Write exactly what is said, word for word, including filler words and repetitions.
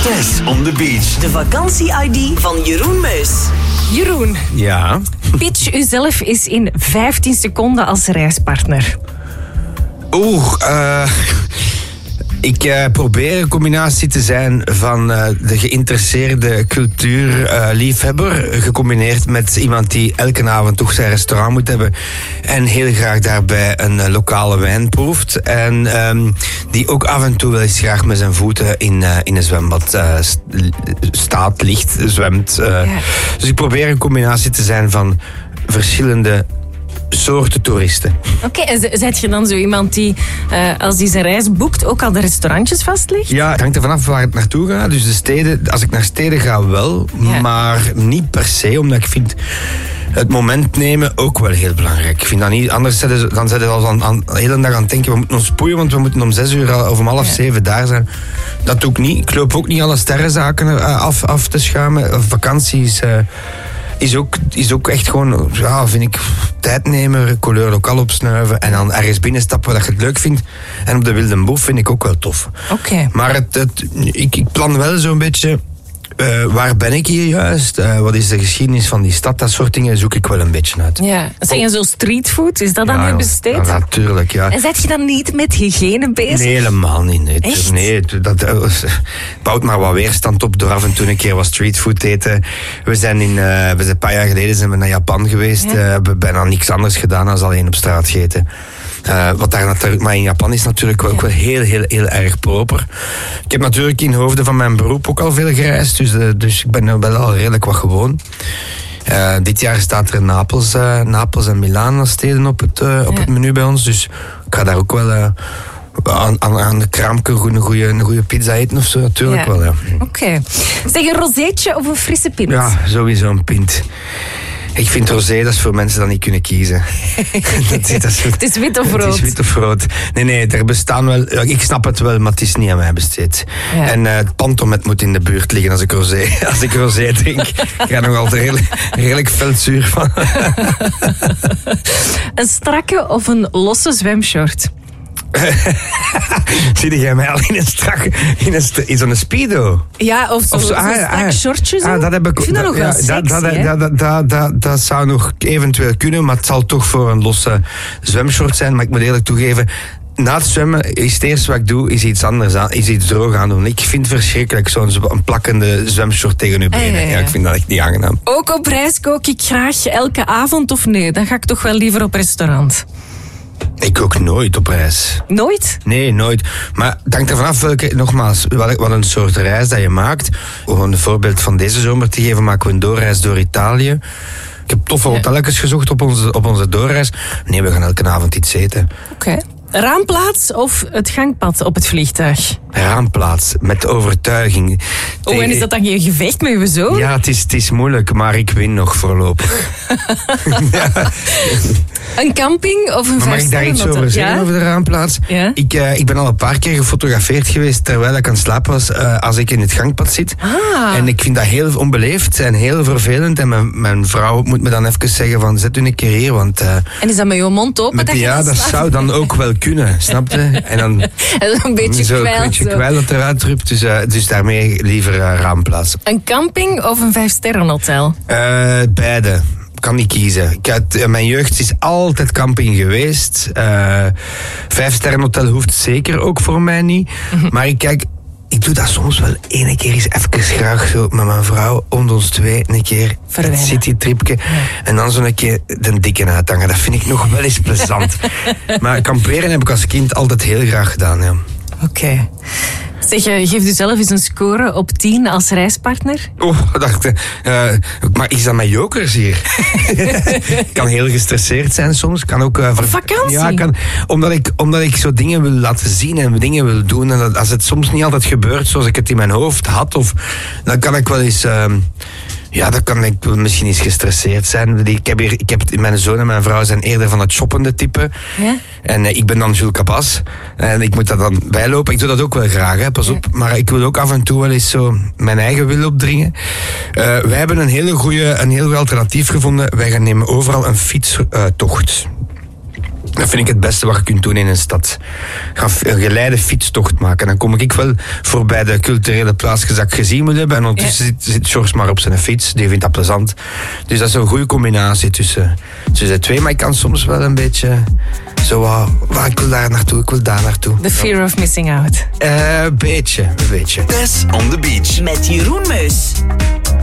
Zes on the beach. De vakantie-I D van Jeroen Meus. Jeroen, Ja. pitch uzelf eens in vijftien seconden als reispartner. Oeh, uh, ik uh, probeer een combinatie te zijn van uh, de geïnteresseerde cultuurliefhebber, uh, gecombineerd met iemand die elke avond toch zijn restaurant moet hebben en heel graag daarbij een uh, lokale wijn proeft. En um, die ook af en toe wel eens graag met zijn voeten in, uh, in een zwembad uh, st- staat, ligt, zwemt. Uh. Ja. Dus ik probeer een combinatie te zijn van verschillende soorten toeristen. Oké, okay, en zet je dan zo iemand die, uh, als hij zijn reis boekt, ook al de restaurantjes vastlegt? Ja, het hangt er vanaf waar het naartoe gaat. Dus de steden, als ik naar steden ga wel, ja. maar niet per se, omdat ik vind het moment nemen ook wel heel belangrijk. Ik vind dat niet, anders zijn ze, dan zijn ze al aan, aan, de hele dag aan het denken, we moeten ons spoeien, want we moeten om zes uur of om half ja. zeven daar zijn. Dat doe ik niet. Ik loop ook niet alle sterrenzaken af, af te schuimen. Vakanties uh, is ook, is ook echt gewoon, ja, vind ik, tijd nemen, couleur lokaal opsnuiven en dan ergens binnenstappen dat je het leuk vindt. En op de Wilde Boef vind ik ook wel tof. Oké. Okay. Maar het, het, ik, ik plan wel zo'n beetje, uh, waar ben ik hier juist? Uh, wat is de geschiedenis van die stad? Dat soort dingen zoek ik wel een beetje uit. Ja. Zeg je zo streetfood? Is dat ja, dan je besteed? Ja, natuurlijk, ja. En zet je dan niet met hygiëne bezig? Nee, helemaal niet. Nee, echt? Nee, dat uh, bouwt maar wat weerstand op door af en toe een keer wat streetfood te eten. We zijn, in, uh, we zijn een paar jaar geleden zijn we naar Japan geweest. Ja. Uh, we hebben bijna niks anders gedaan dan alleen op straat gegeten. Uh, wat daar natuurlijk, maar in Japan is natuurlijk ook wel heel, heel, heel erg proper. Ik heb natuurlijk in hoofden van mijn beroep ook al veel gereisd, dus, uh, dus ik ben er wel al redelijk wat gewoon. Uh, dit jaar staat er Napels, uh, Napels en Milaan als steden op het, uh, op ja. het menu bij ons, dus ik ga daar ook wel uh, aan, aan, aan de kraamke een goede een goede pizza eten of zo, natuurlijk ja. wel. Ja. Oké. Okay. Zeg, een rozeetje of een frisse pint? Ja, sowieso een pint. Ik vind rosé, dat is voor mensen die niet kunnen kiezen. dat is, dat is, het is wit of rood? Het is wit of rood. Nee, nee, er bestaan wel... Ik snap het wel, maar het is niet aan mij besteed. Ja. En uh, het pantomet moet in de buurt liggen als ik rosé, als ik rosé drink. Ik ga nog altijd redelijk, redelijk veldzuur van. Een strakke of een losse zwemshort? Zie jij mij al in een strak, in, een, in zo'n speedo? Ja, of, zo, of zo, ah, zo'n strak ah, shortje zo. Ah, dat heb ik, ik vind dat, dat nog wel ja, sexy, dat, dat, dat, dat, dat, dat zou nog eventueel kunnen, maar het zal toch voor een losse zwemshort zijn. Maar ik moet eerlijk toegeven, na het zwemmen is het eerste wat ik doe, is iets anders aan, is iets droog aan doen. Ik vind het verschrikkelijk, zo'n een plakkende zwemshort tegen uw benen. Ah, ja, ja. Ja, ik vind dat echt niet aangenaam. Ook op reis kook ik graag elke avond of nee? Dan ga ik toch wel liever op restaurant. Ik kook nooit op reis. Nooit? Nee, nooit. Maar het hangt er vanaf welke, nogmaals, wat een soort reis dat je maakt. Om een voorbeeld van deze zomer te geven, maken we een doorreis door Italië. Ik heb toffe ja. hotelletjes gezocht op onze, op onze doorreis. Nee, we gaan elke avond iets eten. Oké. Okay. Raamplaats of het gangpad op het vliegtuig? Raamplaats, met overtuiging. Oh, en is dat dan geen gevecht met uw zoon? Ja, het is, het is moeilijk, maar ik win nog voorlopig. ja. Een camping of een maar mag ik daar iets over zeggen, ja? over de raamplaats? Ja? Ik, uh, ik ben al een paar keer gefotografeerd geweest terwijl ik aan het slapen was, uh, als ik in het gangpad zit. Ah. En ik vind dat heel onbeleefd en heel vervelend. En mijn, mijn vrouw moet me dan even zeggen van, zet u een keer hier, want... Uh, en is dat met je mond open? Met, dat ja, dat slaat? Zou dan ook wel kunnen, snap je? En dan... een beetje zo, kwijl. Een beetje kwijl dat eruit drupt, dus, uh, dus daarmee liever uh, raamplaats. Een camping of een vijfsterrenhotel? Uh, beide. Kan niet kiezen. Ik had, uh, mijn jeugd is altijd camping geweest. Uh, Vijfsterrenhotel hoeft zeker ook voor mij niet. Mm-hmm. Maar ik kijk, ik doe dat soms wel ene keer eens even graag zo met mijn vrouw, onder ons twee, een keer een citytripje. Ja. En dan zo'n keer de dikke uithangen. Dat vind ik nog wel eens plezant. Maar kamperen heb ik als kind altijd heel graag gedaan, ja. Oké. Okay. Zeg, geef u zelf eens een score op tien als reispartner. Oh, dacht ik. Uh, maar is dat met jokers hier? Ik kan heel gestresseerd zijn soms. Kan ook, uh, Op vakantie? Ja, kan, omdat, ik, omdat ik zo dingen wil laten zien en dingen wil doen. En dat, als het soms niet altijd gebeurt zoals ik het in mijn hoofd had, of, dan kan ik wel eens... Uh, Ja, dan kan ik misschien eens gestresseerd zijn. Ik heb hier, ik heb, mijn zoon en mijn vrouw zijn eerder van het shoppende type. Ja? En uh, ik ben dan Jules Cabas. En ik moet dat dan bijlopen. Ik doe dat ook wel graag, hè, pas op. Ja. Maar ik wil ook af en toe wel eens zo mijn eigen wil opdringen. Uh, wij hebben een hele goede, een heel goed alternatief gevonden. Wij gaan nemen overal een fietstocht. Dat vind ik het beste wat je kunt doen in een stad. Ga een geleide fietstocht maken. Dan kom ik wel voorbij de culturele plaatsjes dat ik gezien moet hebben. En ondertussen ja. zit, zit George maar op zijn fiets. Die vindt dat plezant. Dus dat is een goede combinatie tussen, tussen de twee. Maar ik kan soms wel een beetje... Zo, uh, ik wil daar naartoe, ik wil daar naartoe. The fear ja. of missing out. Een uh, beetje, een beetje. Tess on the beach. Met Jeroen Meus.